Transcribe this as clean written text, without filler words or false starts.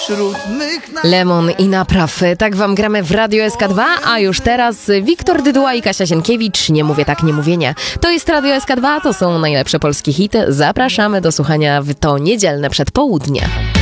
wśród mych Lemon i Napraw. Tak wam gramy w Radio SK2, a już teraz Wiktor Dyduła i Kasia Sienkiewicz. Nie mówię tak, nie mówię nie. To jest Radio SK2, to są najlepsze polskie hity. Zapraszamy do słuchania w to niedzielne przedpołudnie.